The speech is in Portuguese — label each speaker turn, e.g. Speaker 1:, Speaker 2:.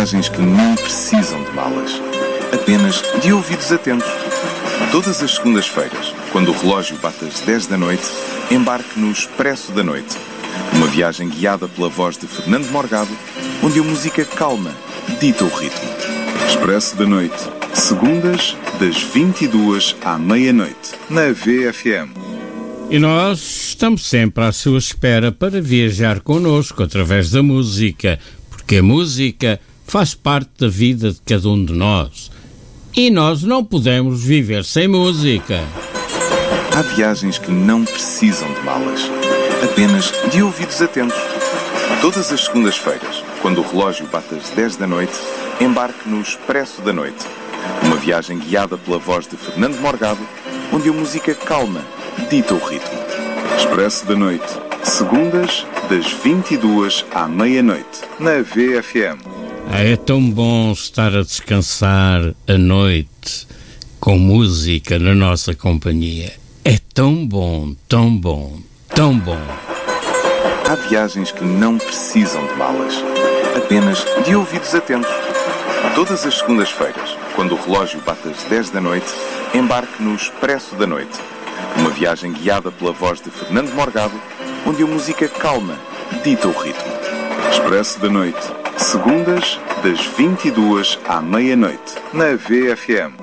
Speaker 1: viagens que não precisam de malas, apenas de ouvidos atentos. Todas as segundas-feiras, quando o relógio bate às 10 da noite, embarque no Expresso da Noite. Uma viagem guiada pela voz de Fernando Morgado, onde a música calma dita o ritmo. Expresso da Noite, segundas, das 22 à meia-noite, na VFM.
Speaker 2: E nós estamos sempre à sua espera para viajar connosco através da música, porque a música faz parte da vida de cada um de nós. E nós não podemos viver sem música.
Speaker 1: Há viagens que não precisam de malas, apenas de ouvidos atentos. Todas as segundas-feiras, quando o relógio bate às 10 da noite, embarque no Expresso da Noite. Uma viagem guiada pela voz de Fernando Morgado, onde a música calma dita o ritmo. Expresso da Noite, segundas, das 22 à meia-noite, na VFM.
Speaker 2: É tão bom estar a descansar à noite com música na nossa companhia. É tão bom, tão bom, tão bom.
Speaker 1: Há viagens que não precisam de malas, apenas de ouvidos atentos. Todas as segundas-feiras, quando o relógio bate às 10 da noite, embarque no Expresso da Noite. Uma viagem guiada pela voz de Fernando Morgado, onde a música calma dita o ritmo. Expresso da Noite, segundas, das 22 à meia-noite, na VFM.